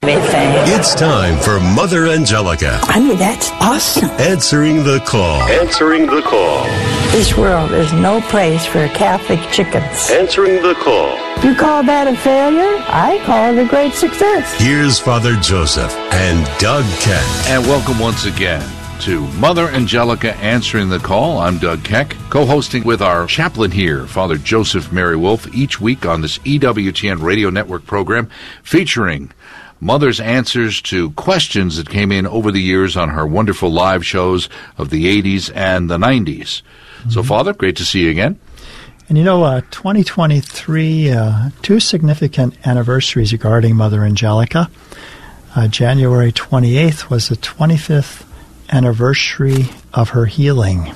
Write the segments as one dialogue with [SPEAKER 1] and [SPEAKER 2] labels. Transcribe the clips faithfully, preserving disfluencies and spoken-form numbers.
[SPEAKER 1] everything.
[SPEAKER 2] It's time for Mother Angelica.
[SPEAKER 1] I mean, that's awesome.
[SPEAKER 2] Answering the call. Answering the call.
[SPEAKER 1] This world is no place for Catholic chickens.
[SPEAKER 2] Answering the call.
[SPEAKER 1] You call that a failure? I call it a great success.
[SPEAKER 2] Here's Father Joseph and Doug Keck.
[SPEAKER 3] And welcome once again to Mother Angelica Answering the Call. I'm Doug Keck, co-hosting with our chaplain here, Father Joseph Mary Wolf, each week on this E W T N Radio Network program featuring Mother's answers to questions that came in over the years on her wonderful live shows of the eighties and the nineties. Mm-hmm. So, Father, great to see you again.
[SPEAKER 4] And you know, uh, twenty twenty-three, uh, two significant anniversaries regarding Mother Angelica. Uh, January twenty-eighth was the twenty-fifth anniversary of her healing,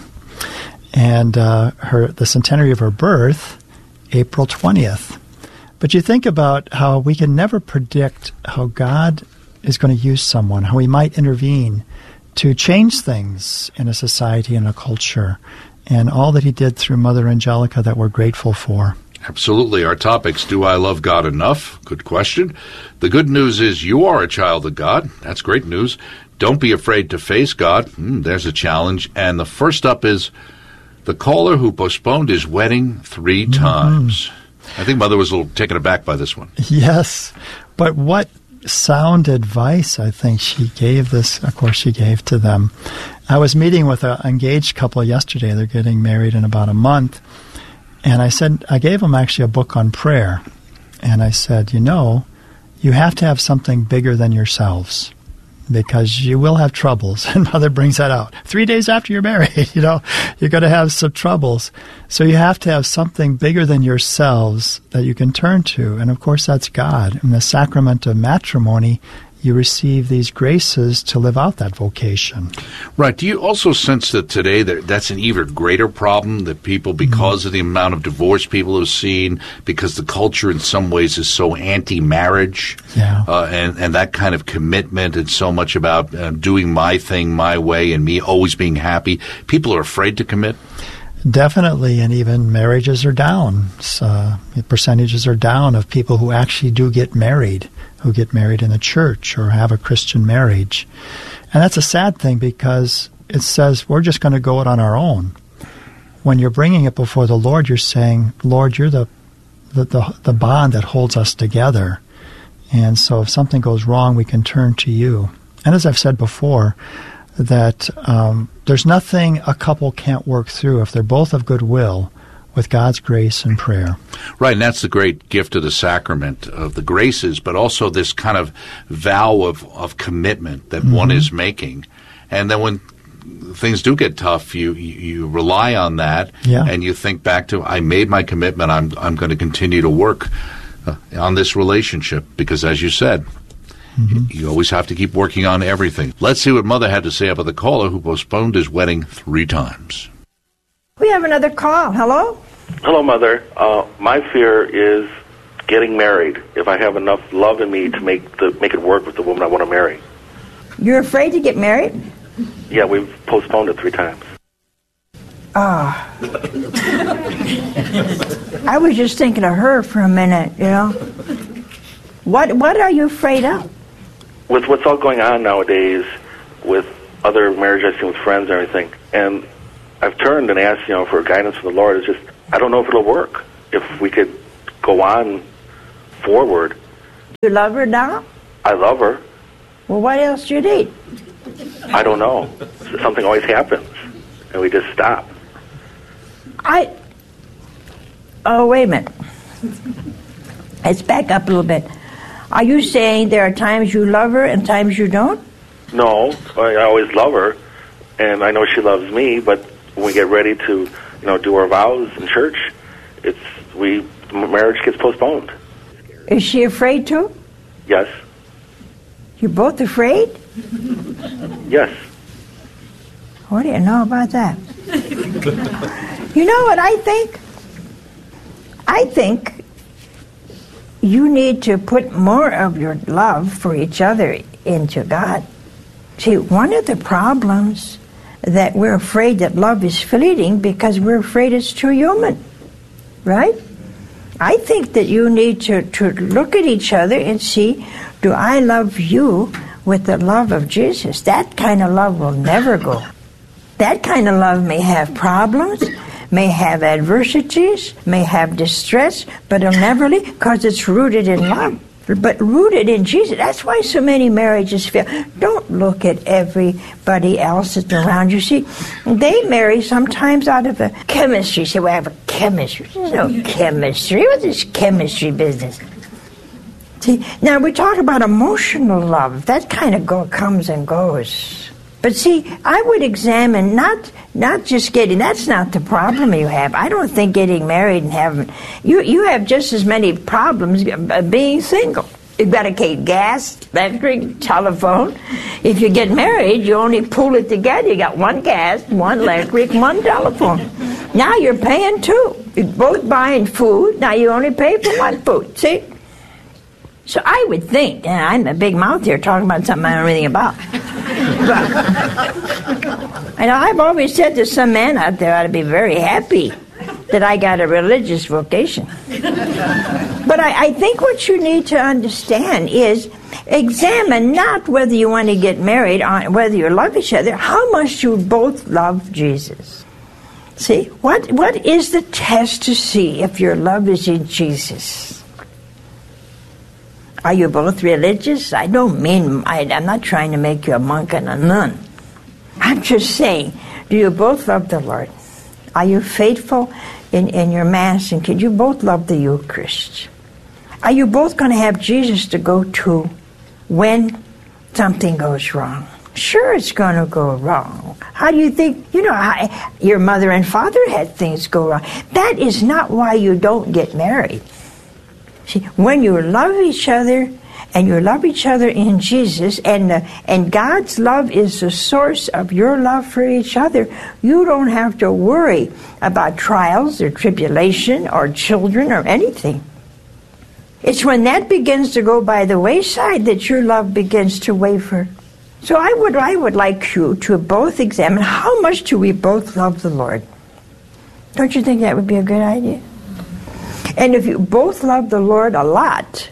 [SPEAKER 4] and uh, her the centenary of her birth, April twentieth. But you think about how we can never predict how God is going to use someone, how he might intervene to change things in a society and a culture, and all that he did through Mother Angelica that we're grateful for.
[SPEAKER 3] Absolutely. Our topics, do I love God enough? Good question. The good news is you are a child of God. That's great news. Don't be afraid to face God. Mm, there's a challenge. And the first up is the caller who postponed his wedding three mm-hmm. times. I think Mother was a little taken aback by this one.
[SPEAKER 4] Yes. But what sound advice I think she gave this, of course, she gave to them. I was meeting with an engaged couple yesterday. They're getting married in about a month. And I said, I gave them actually a book on prayer. And I said, you know, you have to have something bigger than yourselves, because you will have troubles. And Mother brings that out. Three days after you're married, you know, you're going to have some troubles. So you have to have something bigger than yourselves that you can turn to. And of course, that's God. In the sacrament of matrimony, you receive these graces to live out that vocation.
[SPEAKER 3] Right. Do you also sense that today that that's an even greater problem, that people, because mm-hmm. of the amount of divorce people have seen, because the culture in some ways is so anti-marriage,
[SPEAKER 4] yeah.
[SPEAKER 3] uh, and, and that kind of commitment and so much about uh, doing my thing my way and me always being happy, people are afraid to commit?
[SPEAKER 4] Definitely, and even marriages are down. Uh, percentages are down of people who actually do get married, who get married in the church or have a Christian marriage. And that's a sad thing, because it says we're just going to go it on our own. When you're bringing it before the Lord, you're saying, Lord, you're the, the, the, the bond that holds us together. And so if something goes wrong, we can turn to you. And as I've said before, that um, there's nothing a couple can't work through if they're both of goodwill with God's grace and prayer.
[SPEAKER 3] Right, and that's the great gift of the sacrament of the graces, but also this kind of vow of, of commitment that mm-hmm. one is making. And then when things do get tough, you you, you rely on that,
[SPEAKER 4] yeah.
[SPEAKER 3] and you think back to, I made my commitment, I'm I'm going to continue to work uh, on this relationship, because as you said, mm-hmm. you always have to keep working on everything. Let's see what Mother had to say about the caller who postponed his wedding three times.
[SPEAKER 1] We have another call. Hello?
[SPEAKER 5] Hello, Mother. Uh, my fear is getting married, if I have enough love in me to make the make it work with the woman I want to marry.
[SPEAKER 1] You're afraid to get married?
[SPEAKER 5] Yeah, we've postponed it three times.
[SPEAKER 1] Ah. I was just thinking of her for a minute, you know. What What are you afraid of?
[SPEAKER 5] With what's all going on nowadays, with other marriages I've seen with friends and everything, and I've turned and asked, you know, for guidance from the Lord. It's just, I don't know if it'll work, if we could go on forward.
[SPEAKER 1] You love her now?
[SPEAKER 5] I love her.
[SPEAKER 1] Well, what else do you need?
[SPEAKER 5] I don't know. Something always happens, and we just stop.
[SPEAKER 1] I... Oh, wait a minute. Let's back up a little bit. Are you saying there are times you love her and times you don't?
[SPEAKER 5] No, I always love her, and I know she loves me, but when we get ready to, you know, do our vows in church, it's we marriage gets postponed.
[SPEAKER 1] Is she afraid too?
[SPEAKER 5] Yes.
[SPEAKER 1] You're both afraid?
[SPEAKER 5] Yes.
[SPEAKER 1] What do you know about that? You know what I think? I think you need to put more of your love for each other into God. See, one of the problems that we're afraid that love is fleeting because we're afraid it's too human, right? I think that you need to, to look at each other and see, do I love you with the love of Jesus? That kind of love will never go. That kind of love may have problems, may have adversities, may have distress, but it'll never leave because it's rooted in love. But rooted in Jesus. That's why so many marriages fail. Don't look at everybody else that's around you. See, they marry sometimes out of a chemistry. Say, well, I have a chemistry. There's no chemistry. What's this chemistry business? See, now we talk about emotional love. That kind of go, comes and goes. But see, I would examine not not just getting, that's not the problem you have. I don't think getting married and having, you, you have just as many problems being single. You've got to pay gas, electric, telephone. If you get married, you only pull it together. You got one gas, one electric, one telephone. Now you're paying two. You're both buying food. Now you only pay for one food. See? So I would think, and I'm a big mouth here talking about something I don't know anything about. But, and I've always said to some man out there, ought to be very happy that I got a religious vocation. But I, I think what you need to understand is examine not whether you want to get married, or whether you love each other, how much you both love Jesus. See, what what is the test to see if your love is in Jesus? Are you both religious? I don't mean, I, I'm not trying to make you a monk and a nun. I'm just saying, do you both love the Lord? Are you faithful in, in your Mass? And can you both love the Eucharist? Are you both going to have Jesus to go to when something goes wrong? Sure, it's going to go wrong. How do you think, you know, how, your mother and father had things go wrong. That is not why you don't get married. See, when you love each other, and you love each other in Jesus, and uh, and God's love is the source of your love for each other, you don't have to worry about trials or tribulation or children or anything. It's when that begins to go by the wayside that your love begins to waver. So I would I would like you to both examine, how much do we both love the Lord? Don't you think that would be a good idea? And if you both love the Lord a lot,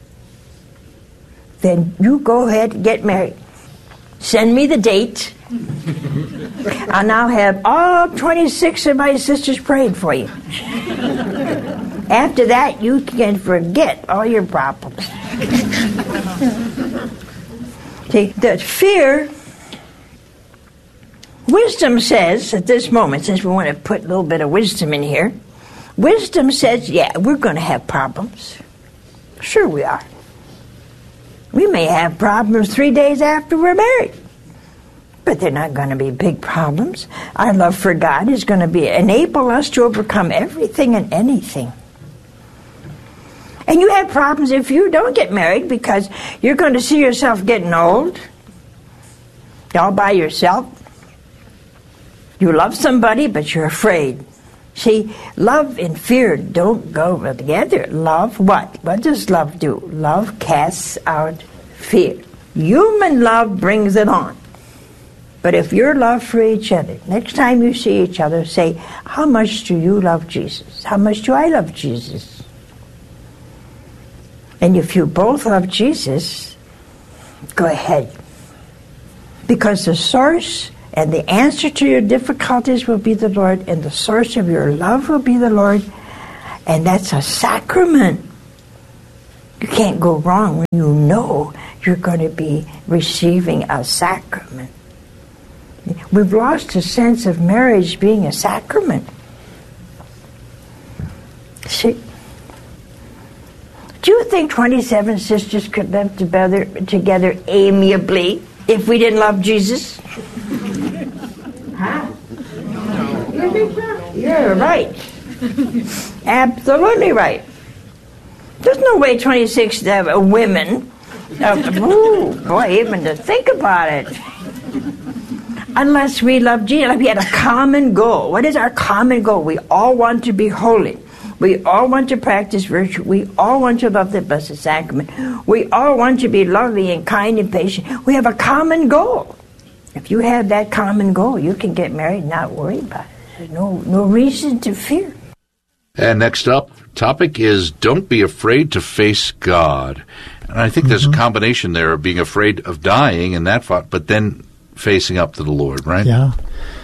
[SPEAKER 1] then you go ahead and get married. Send me the date, and I'll have all twenty-six of my sisters prayed for you. After that, you can forget all your problems. See, the fear, wisdom says at this moment, since we want to put a little bit of wisdom in here, wisdom says, yeah, we're going to have problems. Sure we are. We may have problems three days after we're married, but they're not going to be big problems. Our love for God is going to be enable us to overcome everything and anything. And you have problems if you don't get married, because you're going to see yourself getting old, all by yourself. You love somebody, but you're afraid. See, love and fear don't go together. Love what? What does love do? Love casts out fear. Human love brings it on. But if your love for each other, next time you see each other, say, how much do you love Jesus? How much do I love Jesus? And if you both love Jesus, go ahead. Because the source and the answer to your difficulties will be the Lord, and the source of your love will be the Lord, and that's a sacrament. You can't go wrong when you know you're going to be receiving a sacrament. We've lost a sense of marriage being a sacrament. See, do you think twenty-seven sisters could live together, together amiably if we didn't love Jesus? Huh? You're right. Absolutely right. There's no way twenty-six uh, women, uh, ooh, boy, even to think about it, unless we love Jesus. Like we had a common goal. What is our common goal? We all want to be holy. We all want to practice virtue. We all want to love the Blessed Sacrament. We all want to be lovely and kind and patient. We have a common goal. If you have that common goal, you can get married and not worry about it. There's no, no reason to fear.
[SPEAKER 3] And next up, topic is don't be afraid to face God. And I think mm-hmm. there's a combination there of being afraid of dying and that thought, but then facing up to the Lord, right?
[SPEAKER 4] Yeah.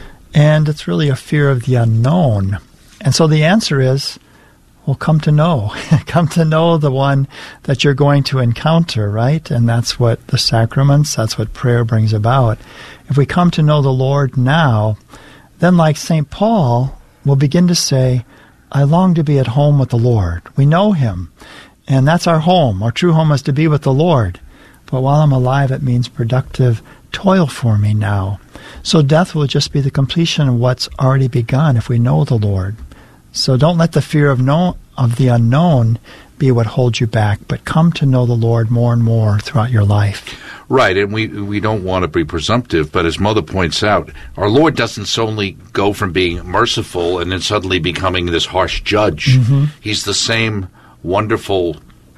[SPEAKER 4] And it's really a fear of the unknown. And so the answer is, well, come to know. Come to know the one that you're going to encounter, right? And that's what the sacraments, that's what prayer brings about. If we come to know the Lord now, then like Saint Paul, we'll begin to say, I long to be at home with the Lord. We know Him, and that's our home. Our true home is to be with the Lord. But while I'm alive, it means productive toil for me now. So death will just be the completion of what's already begun if we know the Lord. So don't let the fear of know, of the unknown be what holds you back, but come to know the Lord more and more throughout your life.
[SPEAKER 3] Right, and we we don't want to be presumptive, but as Mother points out, our Lord doesn't solely go from being merciful and then suddenly becoming this harsh judge. Mm-hmm. He's the same wonderful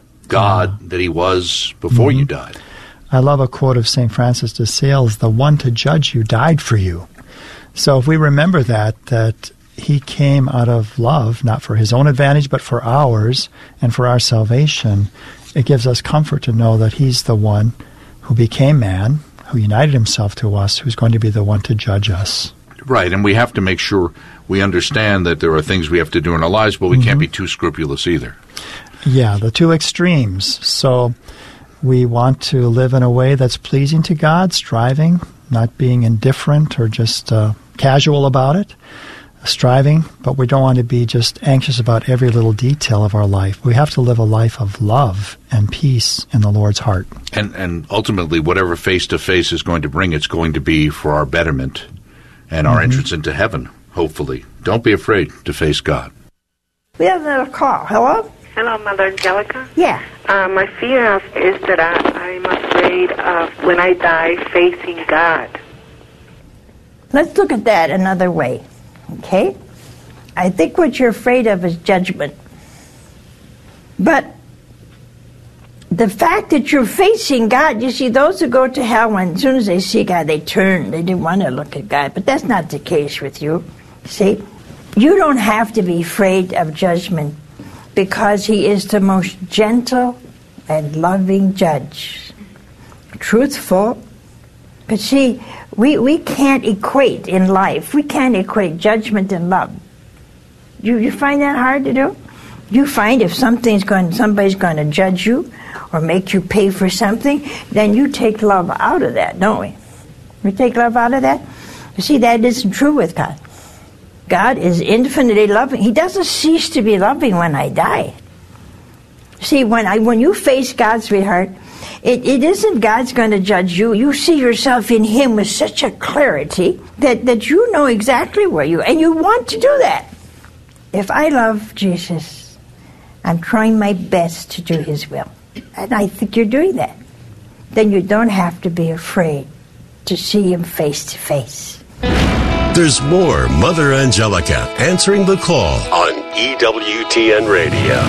[SPEAKER 3] God uh, that He was before mm-hmm. you died.
[SPEAKER 4] I love a quote of Saint Francis de Sales, the one to judge you died for you. So if we remember that, that He came out of love, not for His own advantage, but for ours and for our salvation, it gives us comfort to know that He's the one who became man, who united Himself to us, who's going to be the one to judge us.
[SPEAKER 3] Right, and we have to make sure we understand that there are things we have to do in our lives, but we mm-hmm. can't be too scrupulous either.
[SPEAKER 4] Yeah, the two extremes. So we want to live in a way that's pleasing to God, striving, not being indifferent or just uh, casual about it, striving, but we don't want to be just anxious about every little detail of our life. We have to live a life of love and peace in the Lord's heart.
[SPEAKER 3] And and ultimately, whatever face-to-face is going to bring, it's going to be for our betterment and our mm-hmm. entrance into heaven, hopefully. Don't be afraid to face God.
[SPEAKER 1] We have another call. Hello?
[SPEAKER 6] Hello, Mother Angelica.
[SPEAKER 1] Yeah.
[SPEAKER 6] Uh, my fear of, is that I, I'm afraid of, when I die, facing God.
[SPEAKER 1] Let's look at that another way. Okay? I think what you're afraid of is judgment. But the fact that you're facing God, you see, those who go to hell, when as soon as they see God, they turn. They didn't want to look at God. But that's not the case with you. See? You don't have to be afraid of judgment because He is the most gentle and loving judge. Truthful. But see, we, we can't equate in life. We can't equate judgment and love. You you find that hard to do? You find if something's going, somebody's going to judge you or make you pay for something, then you take love out of that, don't we? We take love out of that? You see, that isn't true with God. God is infinitely loving. He doesn't cease to be loving when I die. See, when I when you face God, sweetheart, It, it isn't God's going to judge you. You see yourself in Him with such a clarity that, that you know exactly where you are, and you want to do that. If I love Jesus, I'm trying my best to do His will. And I think you're doing that. Then you don't have to be afraid to see Him face to face.
[SPEAKER 2] There's more Mother Angelica answering the call on E W T N Radio.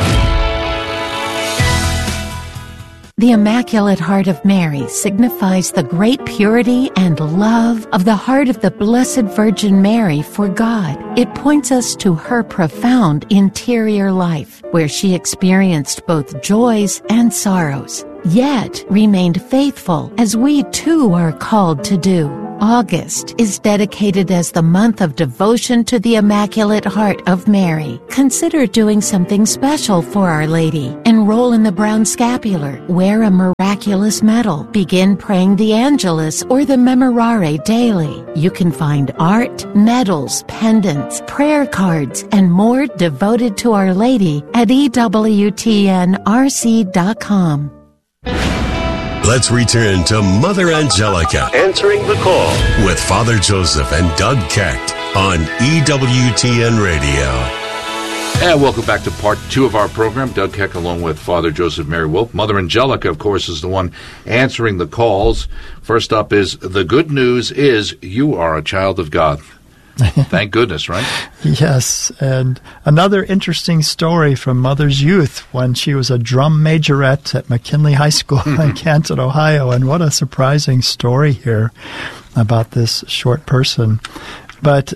[SPEAKER 7] The Immaculate Heart of Mary signifies the great purity and love of the heart of the Blessed Virgin Mary for God. It points us to her profound interior life, where she experienced both joys and sorrows, yet remained faithful, as we too are called to do. August is dedicated as the month of devotion to the Immaculate Heart of Mary. Consider doing something special for Our Lady. Enroll in the Brown Scapular. Wear a miraculous medal. Begin praying the Angelus or the Memorare daily. You can find art, medals, pendants, prayer cards, and more devoted to Our Lady at E W T N R C dot com.
[SPEAKER 2] Let's return to Mother Angelica answering the call with Father Joseph and Doug Keck on E W T N Radio.
[SPEAKER 3] And welcome back to part two of our program. Doug Keck along with Father Joseph Mary Wolf. Mother Angelica, of course, is the one answering the calls. First up is, the good news is you are a child of God. Thank goodness, right?
[SPEAKER 4] Yes, and another interesting story from Mother's youth when she was a drum majorette at McKinley High School in Canton, Ohio. And what a surprising story here about this short person. But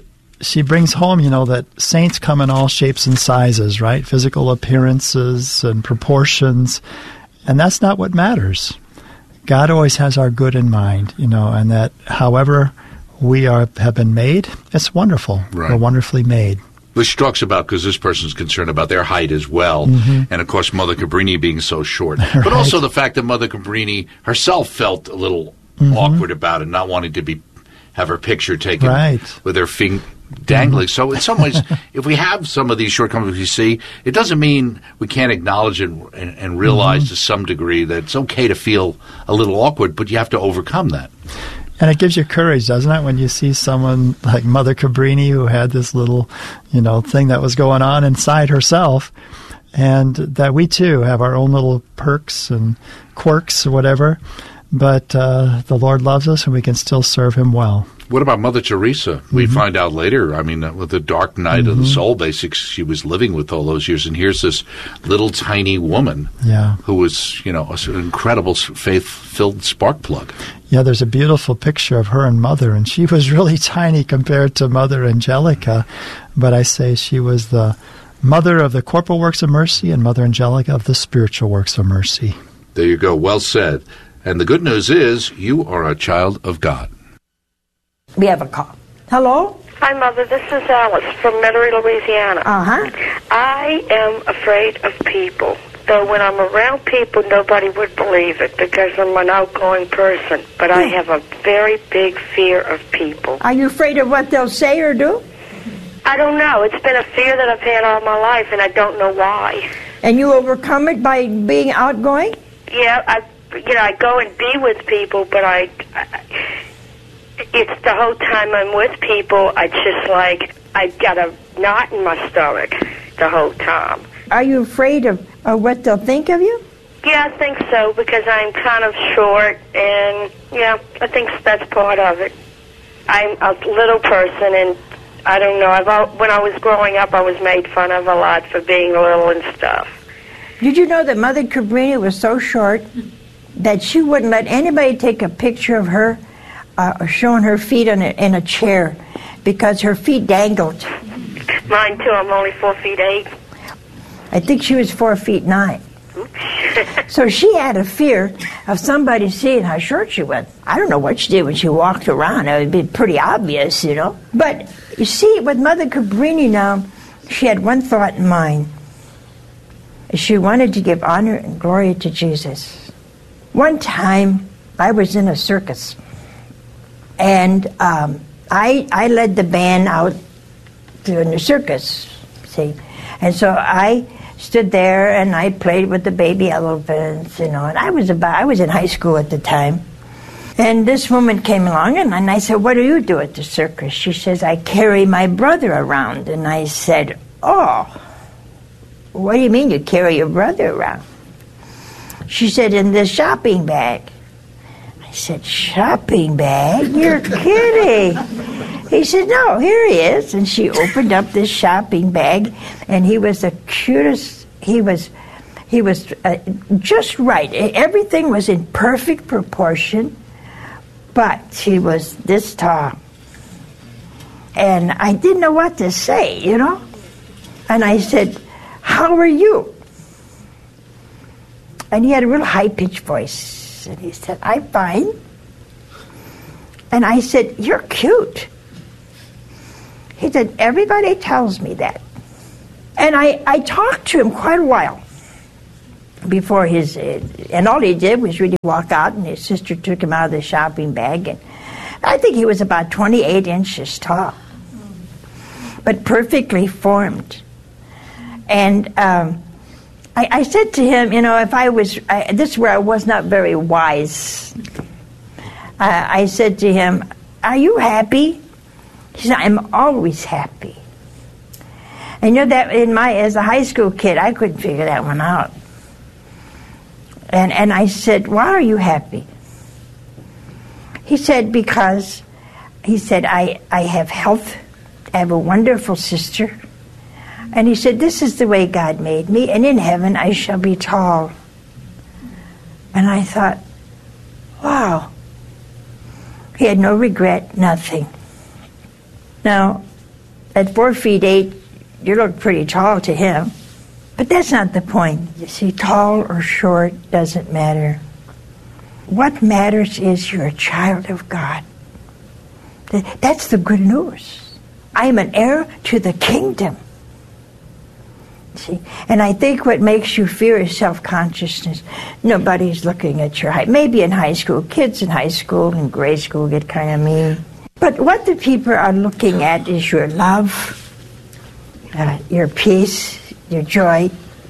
[SPEAKER 4] she brings home, you know, that saints come in all shapes and sizes, right? Physical appearances and proportions. And that's not what matters. God always has our good in mind, you know, and that however we are have been made, it's wonderful.
[SPEAKER 3] Right.
[SPEAKER 4] We're wonderfully made.
[SPEAKER 3] Which talks about, because this person's concerned about their height as well, mm-hmm. and of course Mother Cabrini being so short. Right. But also the fact that Mother Cabrini herself felt a little mm-hmm. awkward about it, not wanting to be have her picture taken
[SPEAKER 4] right.
[SPEAKER 3] with her finger dangling. So in some ways, if we have some of these shortcomings we see, it doesn't mean we can't acknowledge it and, and realize mm-hmm. to some degree that it's okay to feel a little awkward, but you have to overcome that.
[SPEAKER 4] And it gives you courage, doesn't it, when you see someone like Mother Cabrini who had this little, you know, thing that was going on inside herself, and that we too have our own little perks and quirks or whatever, but uh, the Lord loves us and we can still serve Him well.
[SPEAKER 3] What about Mother Teresa? Mm-hmm. We find out later, I mean, with the dark night mm-hmm. of the soul basics she was living with all those years, and here's this little tiny woman
[SPEAKER 4] yeah.
[SPEAKER 3] who was, you know, an incredible faith-filled spark plug.
[SPEAKER 4] Yeah, there's a beautiful picture of her and Mother, and she was really tiny compared to Mother Angelica, but I say she was the mother of the corporal works of mercy and Mother Angelica of the spiritual works of mercy.
[SPEAKER 3] There you go. Well said. And the good news is you are a child of God.
[SPEAKER 1] We have a call. Hello?
[SPEAKER 6] Hi, Mother. This is Alice from Metairie, Louisiana.
[SPEAKER 1] Uh-huh.
[SPEAKER 6] I am afraid of people. Though when I'm around people, nobody would believe it because I'm an outgoing person. But I have a very big fear of people.
[SPEAKER 1] Are you afraid of what they'll say or do?
[SPEAKER 6] I don't know. It's been a fear that I've had all my life, and I don't know why.
[SPEAKER 1] And you overcome it by being outgoing?
[SPEAKER 6] Yeah, I, you know, I go and be with people, but I... I it's the whole time I'm with people, I just like, I got a knot in my stomach the whole time.
[SPEAKER 1] Are you afraid of, of what they'll think of you?
[SPEAKER 6] Yeah, I think so, because I'm kind of short, and, yeah, I think that's part of it. I'm a little person, and I don't know, I've, when I was growing up, I was made fun of a lot for being little and stuff.
[SPEAKER 1] Did you know that Mother Cabrini was so short that she wouldn't let anybody take a picture of her Uh, showing her feet in a, in a chair because her feet dangled.
[SPEAKER 6] Mine too. I'm only four feet eight.
[SPEAKER 1] I think she was four feet nine. So she had a fear of somebody seeing how short she was. I don't know what she did when she walked around. It would be pretty obvious, you know. But you see, with Mother Cabrini now, she had one thought in mind. She wanted to give honor and glory to Jesus. One time, I was in a circus. And um, I I led the band out during the circus, see. And so I stood there and I played with the baby elephants, you know. And I was about I was in high school at the time. And this woman came along and, and I said, "What do you do at the circus?" She says, "I carry my brother around." And I said, "Oh, what do you mean you carry your brother around?" She said, "In this shopping bag." I said, "Shopping bag? You're kidding." He said, "No, here he is." And she opened up this shopping bag, and he was the cutest. He was, he was uh, just right. Everything was in perfect proportion, but he was this tall. And I didn't know what to say, you know. And I said, "How are you?" And he had a real high-pitched voice. And he said, "I'm fine." And I said, "You're cute." He said, "Everybody tells me that." And I, I talked to him quite a while before his, uh, and all he did was really walk out, and his sister took him out of the shopping bag. And I think he was about twenty-eight inches tall, but perfectly formed. And um, I, I said to him, you know, if I was, I, this is where I was not very wise. Uh, I said to him, "Are you happy?" He said, "I'm always happy." And you know that in my, as a high school kid, I couldn't figure that one out. And and I said, "Why are you happy?" He said, "Because," he said, I, I have health, I have a wonderful sister. And he said, "This is the way God made me, and in heaven I shall be tall." And I thought, wow. He had no regret, nothing. Now, At four feet eight, you look pretty tall to him. But that's not the point. You see, tall or short doesn't matter. What matters is you're a child of God. That's the good news. I am an heir to the kingdom. See, and I think what makes you fear is self-consciousness. Nobody's looking at your height. Maybe in high school, kids in high school and grade school get kind of mean. But what the people are looking at is your love, uh, your peace, your joy.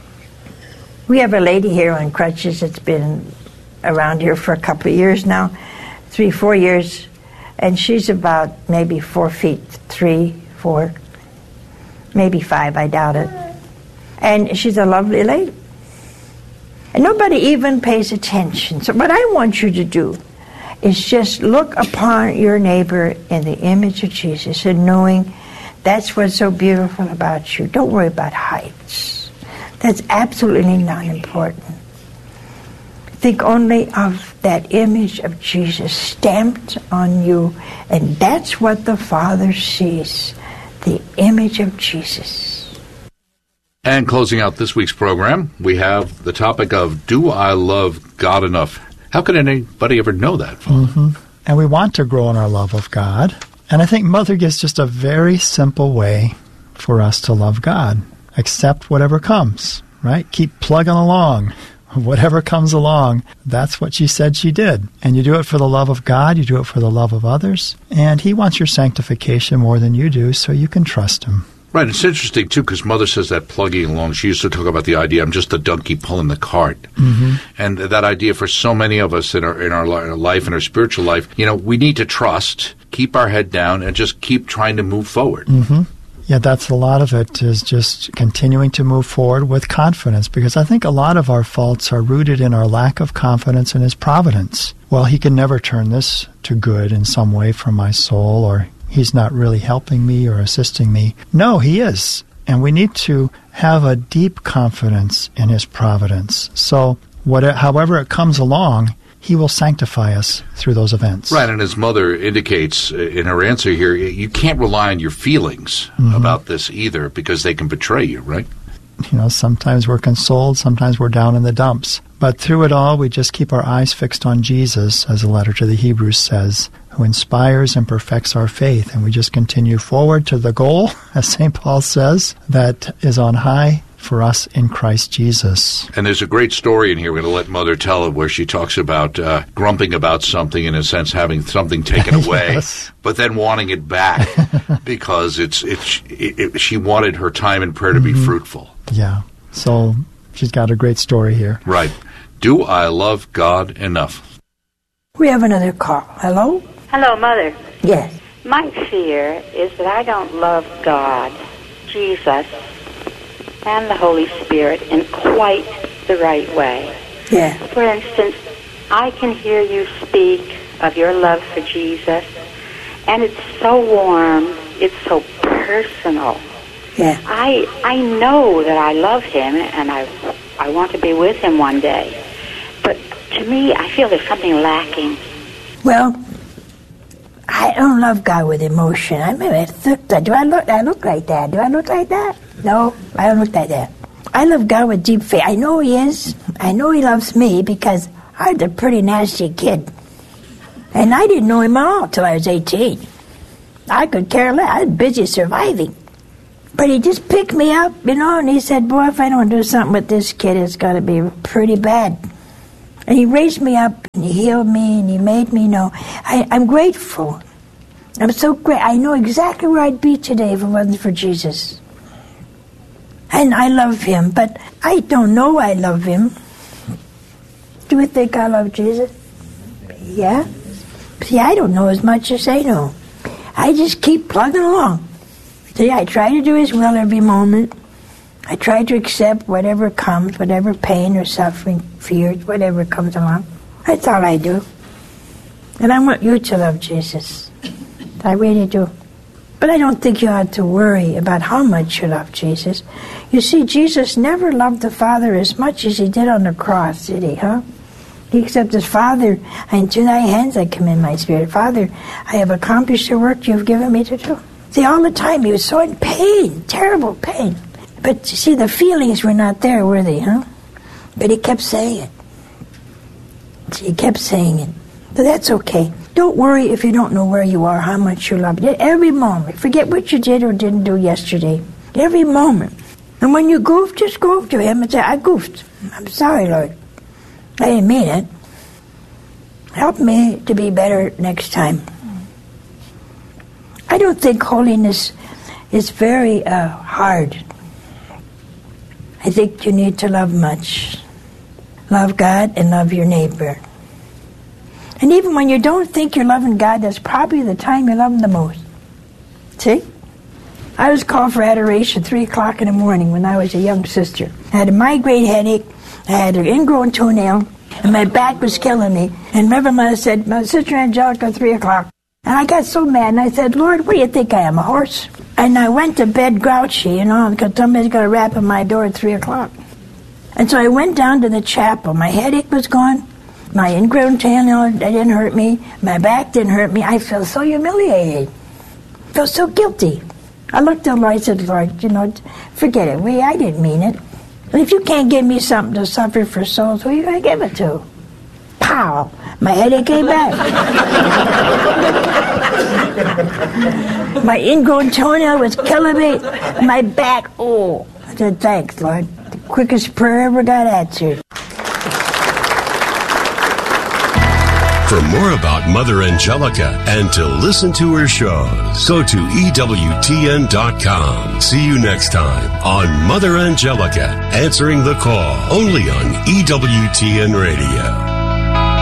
[SPEAKER 1] We have a lady here on crutches that's been around here for a couple of years now, three, four years, and she's about maybe four feet, three, four, maybe five, I doubt it. And she's a lovely lady. And nobody even pays attention. So what I want you to do is just look upon your neighbor in the image of Jesus and knowing that's what's so beautiful about you. Don't worry about heights. That's absolutely not important. Think only of that image of Jesus stamped on you, and that's what the Father sees, the image of Jesus.
[SPEAKER 3] And closing out this week's program, we have the topic of, do I love God enough? How can anybody ever know that, Father?
[SPEAKER 4] Mm-hmm. And we want to grow in our love of God. And I think Mother gives just a very simple way for us to love God. Accept whatever comes, right? Keep plugging along. Whatever comes along, that's what she said she did. And you do it for the love of God, you do it for the love of others, and He wants your sanctification more than you do, so you can trust Him.
[SPEAKER 3] Right. It's interesting, too, because Mother says that plugging along. She used to talk about the idea, I'm just a donkey pulling the cart. Mm-hmm. And that idea for so many of us in our in our life, in our spiritual life, you know, we need to trust, keep our head down, and just keep trying to move forward.
[SPEAKER 4] Mm-hmm. Yeah, that's a lot of it, is just continuing to move forward with confidence, because I think a lot of our faults are rooted in our lack of confidence in His providence. Well, He can never turn this to good in some way for my soul, or He's not really helping me or assisting me. No, He is. And we need to have a deep confidence in His providence. So whatever, however it comes along, He will sanctify us through those events.
[SPEAKER 3] Right, and as Mother indicates in her answer here, you can't rely on your feelings mm-hmm. about this either, because they can betray you, right?
[SPEAKER 4] You know, sometimes we're consoled, sometimes we're down in the dumps. But through it all, we just keep our eyes fixed on Jesus, as the letter to the Hebrews says, who inspires and perfects our faith. And we just continue forward to the goal, as Saint Paul says, that is on high for us in Christ Jesus.
[SPEAKER 3] And there's a great story in here. We're going to let Mother tell it, where she talks about uh, grumping about something, in a sense, having something taken away,
[SPEAKER 4] yes.
[SPEAKER 3] but then wanting it back because it's it's it, it, she wanted her time in prayer to be mm-hmm. fruitful.
[SPEAKER 4] Yeah. So she's got a great story here.
[SPEAKER 3] Right. Do I love God enough?
[SPEAKER 1] We have another call. Hello?
[SPEAKER 8] Hello, Mother.
[SPEAKER 1] Yes.
[SPEAKER 8] My fear is that I don't love God, Jesus, and the Holy Spirit in quite the right way.
[SPEAKER 1] Yeah.
[SPEAKER 8] For instance, I can hear you speak of your love for Jesus, and it's so warm, it's so personal.
[SPEAKER 1] Yeah.
[SPEAKER 8] I I know that I love Him, and I I want to be with Him one day. But to me, I feel there's something lacking.
[SPEAKER 1] Well, I don't love God with emotion. I mean, do I look? I look like that? Do I look like that? No, I don't look like that. I love God with deep faith. I know He is. I know He loves me, because I was a pretty nasty kid, and I didn't know Him at all till I was eighteen. I could care less. I was busy surviving. But He just picked me up, you know, and He said, boy, if I don't do something with this kid, it's going to be pretty bad. And He raised me up, and He healed me, and He made me know. I, I'm grateful. I'm so great. I know exactly where I'd be today if it wasn't for Jesus. And I love Him, but I don't know I love Him. Do you think I love Jesus? Yeah? See, I don't know as much as they know. I just keep plugging along. See, I try to do His will every moment. I try to accept whatever comes, whatever pain or suffering, fears, whatever comes along. That's all I do. And I want you to love Jesus. I really do. But I don't think you ought to worry about how much you love Jesus. You see, Jesus never loved the Father as much as He did on the cross, did He, huh? He said, His Father, into Thy hands I commend my spirit. Father, I have accomplished the work You've given me to do. See, all the time he was so in pain, terrible pain. But you see, the feelings were not there, were they, huh? But he kept saying it. He kept saying it. But that's okay. Don't worry if you don't know where you are, how much you love it. Every moment. Forget what you did or didn't do yesterday. Every moment. And when you goof, just go to him and say, I goofed. I'm sorry, Lord. I didn't mean it. Help me to be better next time. I don't think holiness is very uh, hard. I think you need to love much. Love God and love your neighbor. And even when you don't think you're loving God, that's probably the time you love Him the most. See? I was called for adoration at three o'clock in the morning when I was a young sister. I had a migraine headache, I had an ingrown toenail, and my back was killing me. And Reverend Mother said, my Sister Angelica, three o'clock. And I got so mad, and I said, Lord, what do you think I am, a horse? And I went to bed grouchy, you know, because somebody's going to rap on my door at three o'clock. And so I went down to the chapel. My headache was gone. My ingrown toenail didn't hurt me. My back didn't hurt me. I felt so humiliated. I felt so guilty. I looked at the Lord and said, Lord, you know, forget it. We, I didn't mean it. And if you can't give me something to suffer for souls, who are you going to give it to? Pow! My headache came back. My ingrown toenail was killing me. My back, oh. I said, thanks, Lord. The quickest prayer I ever got answered.
[SPEAKER 2] For more about Mother Angelica and to listen to her shows, go to E W T N dot com. See you next time on Mother Angelica, Answering the Call, only on E W T N Radio.